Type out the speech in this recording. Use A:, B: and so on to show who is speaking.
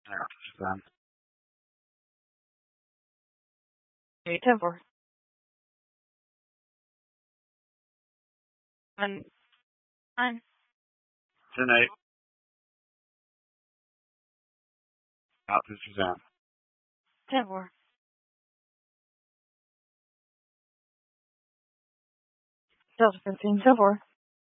A: Suzanne.
B: 10-4. And 9.
A: 10-8. Out to Suzanne.
B: 10-4. Delta 15, 10-4.